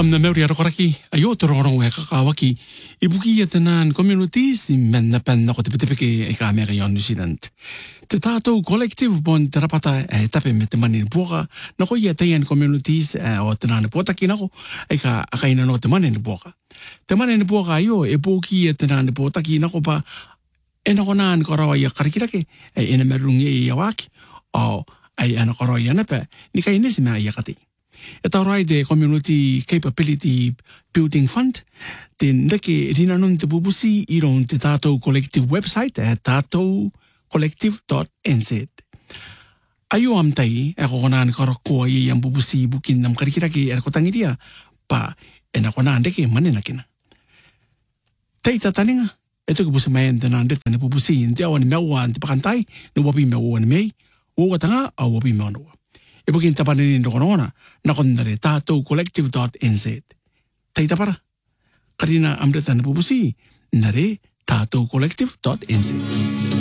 Kam na meuri arokoraki, ayo tororong e kakawaki, ibuki atanan communities i menna penna ko tipitipiki e ka Amerika New Zealand. Te tātou collective bon te rapata e tape me te mani ni puaka, na ko ia teian communities o te nāne puataki nako, e ka akaina no te mani ni puaka. Te mani ni puaka ayo e puki e te nāne puataki nako pa, e nako nāne karawa ia karikirake, e ena merungi e ia waki, o ai ana karawa ia nepe, ni kai nisi mea ia kati. E taurai te Community Capability Building Fund, te neke rina nun te pupusi i ron te tātou collective website e tātou collective.nz. Ayo amtai e kokonaan karakoa i ang pupusi bukin nam karikiraki e kotangiria pa e na konaan deke manina kina. Teita taninga, e tuki pusi mayan te naan dete na pupusi in te awan mewa an te pakantai na wapi mewa ni mei, uwatanga au wapi mewa noa. E bukin tapanin dokonona na kondare tātou collective.nz. Teita para, karina amreta na pupusi, nare tātou collective.nz.